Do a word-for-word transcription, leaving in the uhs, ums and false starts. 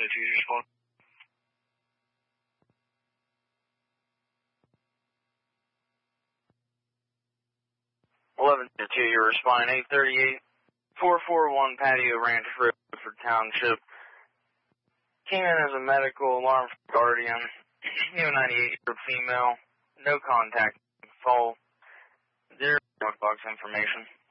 to two, respond. eleven to two, you're responding eight thirty-eight, four forty-one Patio Ranch Road for Township. Came in as a medical alarm for Guardian. You have a ninety-eight-year-old female. No contact. Full. Zero box information.